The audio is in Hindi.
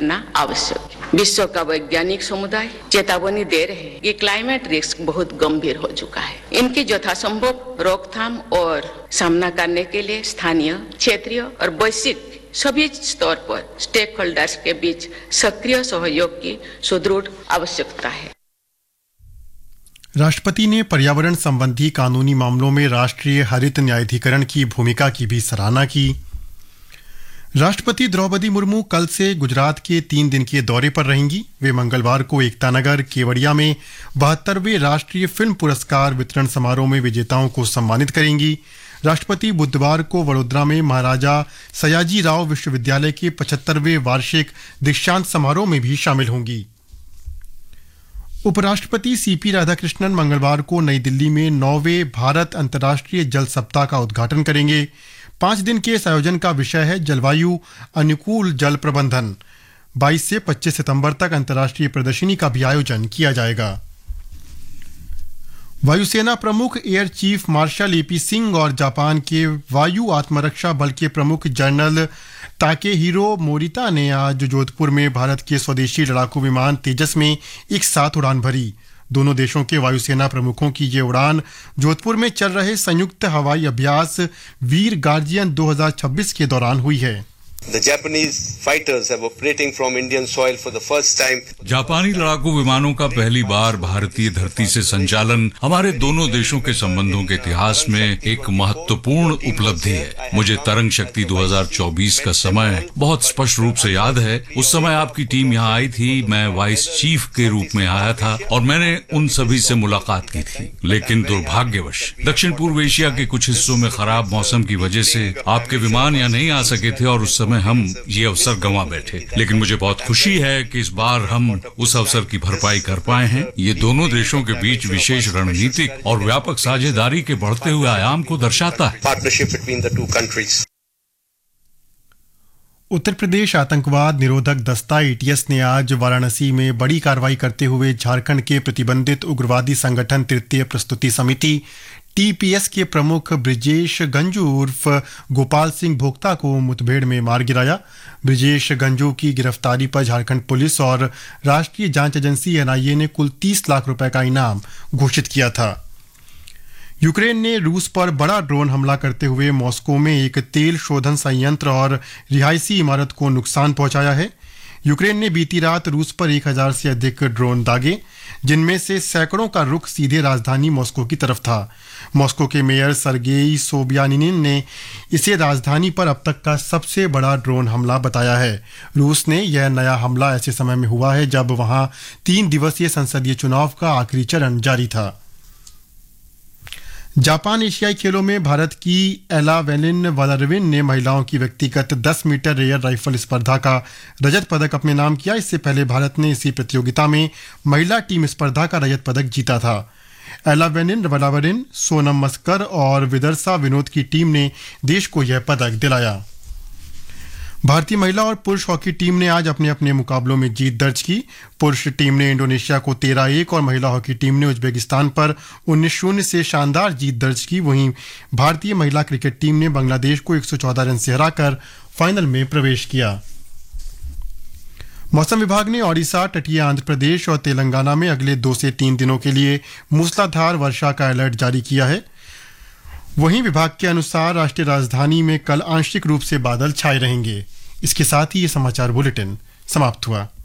करना आवश्यक है। विश्व का वैज्ञानिक समुदाय चेतावनी दे रहे हैं कि क्लाइमेट रिस्क बहुत गंभीर हो चुका है। इनकी यथासंभव रोकथाम और सामना करने के लिए स्थानीय, क्षेत्रीय और वैश्विक सभी स्तर पर स्टेक होल्डर्स के बीच सक्रिय सहयोग की सुदृढ़ आवश्यकता है। राष्ट्रपति ने पर्यावरण संबंधी कानूनी मामलों में राष्ट्रीय हरित न्यायाधिकरण की भूमिका की भी सराहना की। राष्ट्रपति द्रौपदी मुर्मू कल से गुजरात के 3 दिन के दौरे पर रहेंगी। वे मंगलवार को एकता नगर केवड़िया में 72वें राष्ट्रीय फिल्म पुरस्कार वितरण समारोह में विजेताओं को सम्मानित करेंगी। राष्ट्रपति बुधवार को वडोदरा में महाराजा सयाजी राव विश्वविद्यालय के 75वें वार्षिक दीक्षांत समारोह में भी शामिल होंगी। उपराष्ट्रपति सीपी राधाकृष्णन मंगलवार को नई दिल्ली में 9वें भारत अंतर्राष्ट्रीय जल सप्ताह का उद्घाटन करेंगे। 5 दिन के इस आयोजन का विषय है जलवायु अनुकूल जल प्रबंधन। 22 से 25 सितंबर तक अंतर्राष्ट्रीय प्रदर्शनी का भी आयोजन किया जाएगा। वायुसेना प्रमुख air chief marshal AP Singh और जापान के वायु आत्मरक्षा बल के प्रमुख जनरल ताकेहिरो मोरिता ने आज जोधपुर में भारत के स्वदेशी लड़ाकू विमान तेजस में एक साथ उड़ान भरी। दोनों देशों के वायुसेना प्रमुखों की ये उड़ान जोधपुर में चल रहे संयुक्त हवाई अभ्यास वीर गार्जियन 2026 के दौरान हुई है। The Japanese fighters have operating from Indian soil for the first time. जापानी लड़ाकू विमानों का पहली बार भारतीय धरती से संचालन हमारे दोनों देशों के संबंधों के इतिहास में एक महत्वपूर्ण उपलब्धि है। मुझे तरंग शक्ति 2024 का समय बहुत स्पष्ट रूप से याद है। उस समय आपकी टीम यहाँ आई थी, मैं वाइस चीफ के रूप में आया था और मैंने उन सभी से मुलाकात की थी। लेकिन दुर्भाग्यवश दक्षिण पूर्व एशिया के कुछ हिस्सों में खराब मौसम की वजह से आपके विमान यहाँ नहीं आ सके थे और उस समय हम ये अवसर गंवा बैठे। लेकिन मुझे बहुत खुशी है कि इस बार हम उस अवसर की भरपाई कर पाए हैं। ये दोनों देशों के बीच विशेष रणनीतिक और व्यापक साझेदारी के बढ़ते हुए आयाम को दर्शाता है। उत्तर प्रदेश आतंकवाद निरोधक दस्ता एटीएस ने आज वाराणसी में बड़ी कार्रवाई करते हुए झारखंड के प्रतिबंधित उग्रवादी संगठन तृतीय प्रस्तुति समिति टीपीएस के प्रमुख ब्रिजेश गंजू उर्फ गोपाल सिंह भोक्ता को मुठभेड़ में मार गिराया। ब्रिजेश गंजू की गिरफ्तारी पर झारखंड पुलिस और राष्ट्रीय जांच एजेंसी एनआईए ने कुल 30 लाख रुपए का इनाम घोषित किया था। यूक्रेन ने रूस पर बड़ा ड्रोन हमला करते हुए मॉस्को में एक तेल शोधन संयंत्र और रिहायशी इमारत को नुकसान पहुंचाया है। यूक्रेन ने बीती रात रूस पर 1000 से अधिक ड्रोन दागे, जिनमें से सैकड़ों का रुख सीधे राजधानी मॉस्को की तरफ था। मॉस्को के मेयर सर्गेई सोबियानिन ने इसे राजधानी पर अब तक का सबसे बड़ा ड्रोन हमला बताया है। रूस ने यह नया हमला ऐसे समय में हुआ है जब वहां 3 दिवसीय संसदीय चुनाव का आखिरी चरण जारी था। जापान एशियाई खेलों में भारत की एलावेनिन वलरविन ने महिलाओं की व्यक्तिगत 10 मीटर एयर राइफल स्पर्धा का रजत पदक अपने नाम किया। इससे पहले भारत ने इसी प्रतियोगिता में महिला टीम स्पर्धा का रजत पदक जीता था। एलावेनिन वलरविन, सोनम मस्कर और विदर्शा विनोद की टीम ने देश को यह पदक दिलाया। भारतीय महिला और पुरुष हॉकी टीम ने आज अपने अपने मुकाबलों में जीत दर्ज की। पुरुष टीम ने इंडोनेशिया को 13-1 और महिला हॉकी टीम ने उज्बेकिस्तान पर 19-0 से शानदार जीत दर्ज की। वहीं भारतीय महिला क्रिकेट टीम ने बांग्लादेश को 114 रन से हराकर फाइनल में प्रवेश किया। मौसम विभाग ने ओडिशा, तटीय आंध्र प्रदेश और तेलंगाना में अगले 2 से 3 दिनों के लिए मूसलाधार वर्षा का अलर्ट जारी किया है। वहीं विभाग के अनुसार राष्ट्रीय राजधानी में कल आंशिक रूप से बादल छाए रहेंगे। इसके साथ ही ये समाचार बुलेटिन समाप्त हुआ।